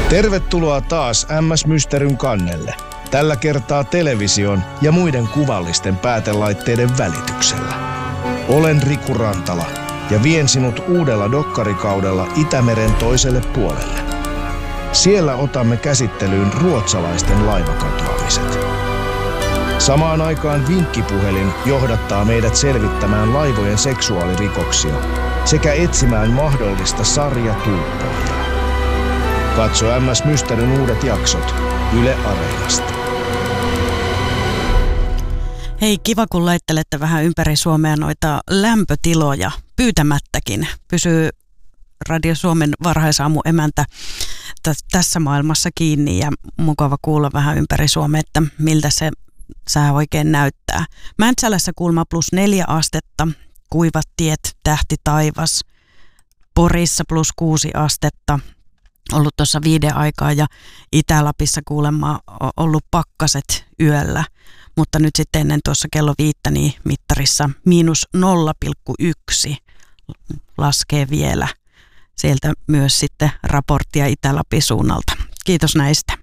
Tervetuloa taas MS Mysteryn kannelle. Tällä kertaa television ja muiden kuvallisten päätelaitteiden välityksellä. Olen Riku Rantala ja vien sinut uudella dokkarikaudella Itämeren toiselle puolelle. Siellä otamme käsittelyyn ruotsalaisten laivakatoamiset. Samaan aikaan vinkkipuhelin johdattaa meidät selvittämään laivojen seksuaalirikoksia sekä etsimään mahdollista sarjatulppoajaa. Katso MS Mysteryn uudet jaksot Yle Areenasta. Hei, kiva kun laittelette vähän ympäri Suomea noita lämpötiloja pyytämättäkin. Pysyy Radio Suomen varhaisaamuemäntä tässä maailmassa kiinni ja mukava kuulla vähän ympäri Suomea, että miltä se sää oikein näyttää. Mäntsälässä kuulemma +4 astetta, kuivat tiet, tähti taivas. Porissa +6 astetta, ollut tuossa 5 aikaa ja Itä-Lapissa kuulemma ollut pakkaset yöllä. Mutta nyt sitten ennen tuossa kello 5 niin mittarissa -0,1 laskee vielä. Sieltä myös sitten raporttia Itä-Lapin suunnalta. Kiitos näistä.